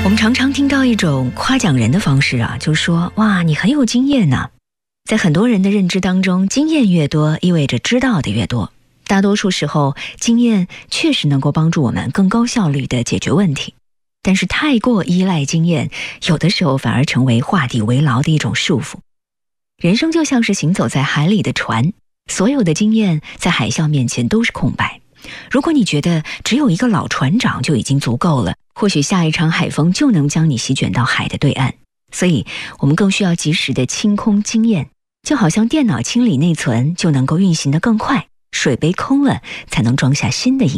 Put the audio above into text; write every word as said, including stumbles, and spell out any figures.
我们常常听到一种夸奖人的方式啊，就是说哇，你很有经验呢。在很多人的认知当中，经验越多，意味着知道的越多。大多数时候，经验确实能够帮助我们更高效率地解决问题。但是太过依赖经验，有的时候反而成为画地为牢的一种束缚。人生就像是行走在海里的船，所有的经验在海啸面前都是空白。如果你觉得只有一个老船长就已经足够了，或许下一场海风就能将你席卷到海的对岸。所以我们更需要及时的清空经验，就好像电脑清理内存就能够运行得更快，水杯空了才能装下新的